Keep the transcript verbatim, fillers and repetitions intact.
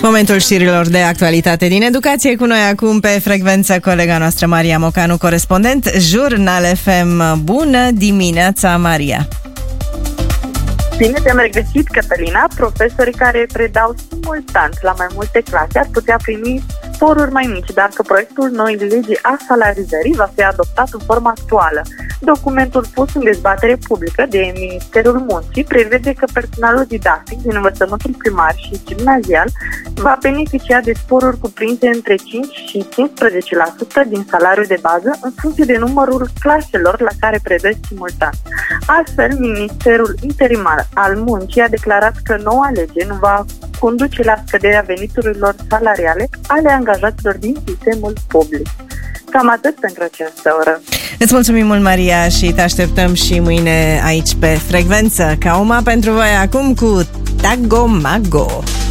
Momentul știrilor de actualitate din educație. Cu noi acum pe frecvență colega noastră Maria Mocanu, corespondent Jurnal F M. Bună dimineața, Maria! Bine te-am regăsit, Cătălina. Profesorii care predau simultant la mai multe clase ar putea primi sporuri mai mici dacă proiectul noii legi a salarizării va fi adoptat în forma actuală. Documentul pus în dezbatere publică de Ministerul Muncii prevede că personalul didactic din învățământul primar și gimnazial va beneficia de sporuri cuprinse între cinci și cincisprezece la sută din salariul de bază în funcție de numărul claselor la care predă simultan. Astfel, Ministerul Interimar al Muncii a declarat că noua lege nu va conduce la scăderea veniturilor salariale ale angajaților din sistemul public. Cam atât pentru această oră. Îți mulțumim mult, Maria, și te așteptăm și mâine aici pe frecvență. Ca Uma pentru voi acum cu Tago Mago.